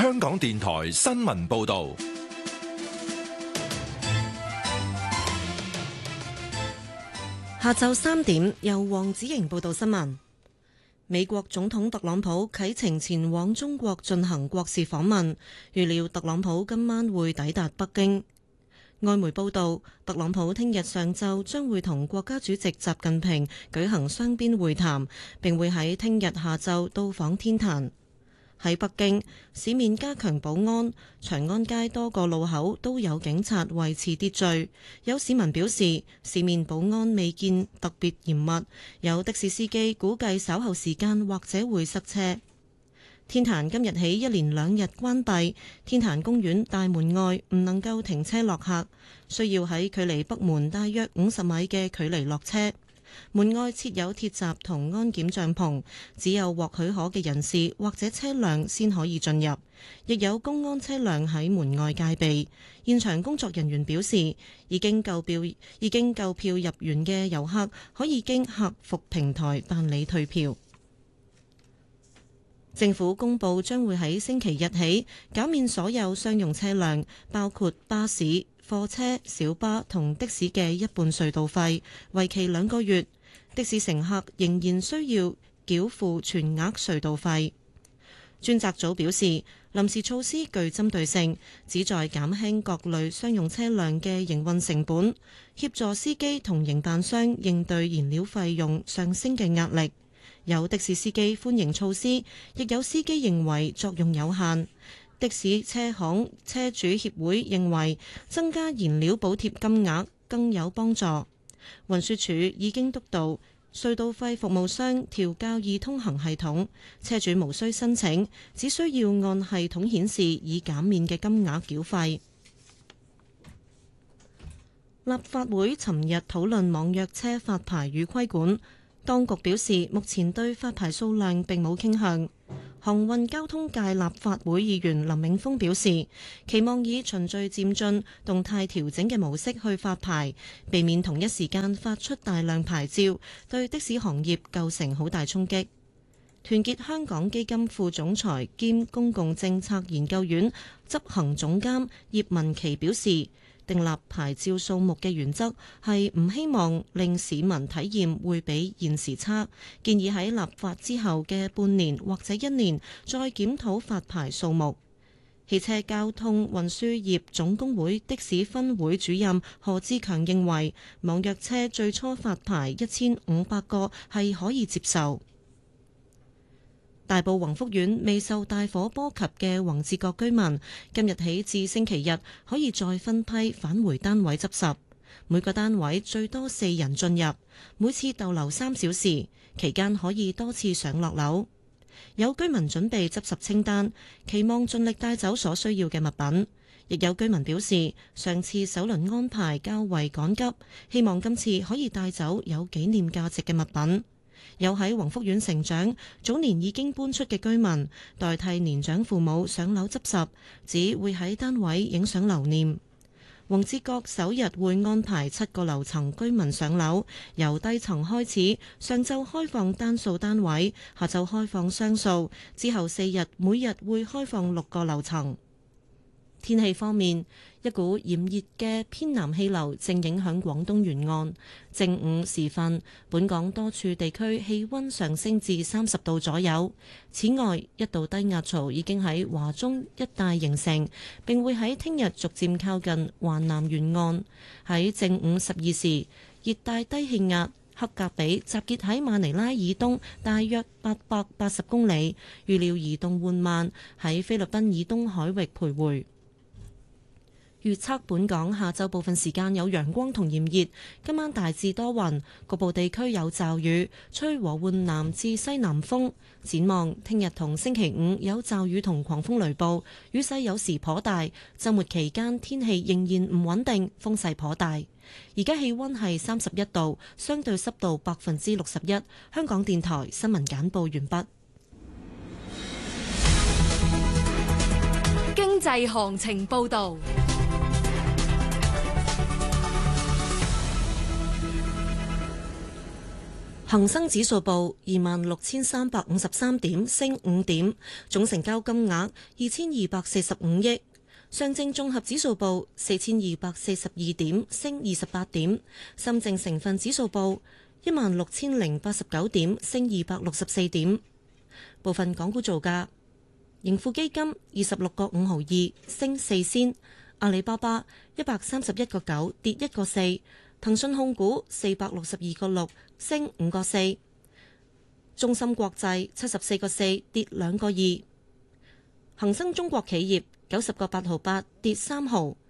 香港電台新聞報道。 下晝3點，由黃子瑩報道新聞。美國總統特朗普啟程前往中國進行國事訪問，預料特朗普今晚會抵達北京。外媒報道，特朗普聽日上晝將會同國家主席習近平舉行雙邊會談，並會喺聽日下晝到訪天壇。喺北京，市面加強保安，長安街多個路口都有警察維持秩序。有市民表示，市面保安未見特別嚴密。有的士司機估計稍後時間或者會塞車。天壇今日起一連2日關閉，天壇公園大門外唔能夠停車落客，需要喺距離北門大約50米嘅距離落車。門外設有鐵閘同安檢帳篷，只有獲許可嘅人士或者車輛先可以進入，亦有公安車輛喺門外戒備。現場工作人員表示，已經購票入園嘅遊客可以經客服平台辦理退票。政府公布將會喺星期日起減免所有商用車輛，包括巴士、貨車、小巴同的士嘅一半隧道費，為期2個月。的士乘客仍然需要繳付全額隧道費。專責組表示，臨時措施具針對性，旨在減輕各類商用車輛嘅營運成本，協助司機同營辦商應對燃料費用上升嘅壓力。有的士司機歡迎措施，亦有司機認為作用有限。的士車行車主協會認為增加燃料補貼金額更有幫助。運輸署已經督導隧道費服務商調校易通行系統，車主無需申請，只需要按系統顯示已減免嘅金額繳費。立法會尋日討論網約車發牌與規管。當局表示，目前對發牌數量並冇傾向。航運交通界立法會議員林永峰表示，期望以循序漸進、動態調整嘅模式去發牌，避免同一時間發出大量牌照，對的士行業構成好大衝擊。團結香港基金副總裁兼公共政策研究院執行總監葉文琪表示，訂立牌照數目嘅原則係唔希望令市民體驗會比現時差，建議喺立法之後嘅半年或者1年再檢討發牌數目。汽車交通運輸業總工會的士分會主任何志強認為，網約車最初發牌1500個係可以接受。大埔宏福苑未受大火波及嘅宏志閣居民，今日起至星期日可以再分批返回單位執拾。每個單位最多4人進入，每次逗留3小時，期間可以多次上落樓。有居民準備執拾清單，期望盡力帶走所需要嘅物品。亦有居民表示，上次首輪安排較為趕急，希望今次可以帶走有紀念價值嘅物品。有喺宏福苑成長、早年已經搬出嘅居民，代替年長父母上樓執拾，只會喺單位影相留念。宏志閣首日會安排7個樓層居民上樓，由低層開始，上晝開放單數單位，下晝開放雙數，之後4日每日會開放6個樓層。天氣方面，一股炎熱嘅偏南氣流正影響廣東沿岸。正午時分，本港多處地區氣溫上升至30度左右。此外，一道低壓槽已經喺華中一帶形成，並會喺聽日逐漸靠近華南沿岸。喺正午12時，熱帶低氣壓克格比集結喺馬尼拉以東大約880公里，預料移動緩慢，喺菲律賓以東海域徘徊。預測本港下晝部分時間有陽光同炎熱，今晚大致多雲，局部地區有驟雨，吹和緩南至西南風。展望聽日同星期五有驟雨同狂風雷暴，雨勢有時頗大。週末期間天氣仍然唔穩定，風勢頗大。而家氣溫係31度，相對濕度61%。香港電台新聞簡報完畢。 經濟行情報導。 恒生指數報26,353點，升5點，總成交金額2,245億。上證綜合指數報4,242點，升28點。深證成分指數報16,089點，升264點。部分港股造價：盈富基金26個5毫2，升4仙；阿里巴巴131個9，跌1個4；騰訊控股462個6，升5個4；中芯國際74個4，跌2個2；恒生中國企業90個8毫8，跌3毫；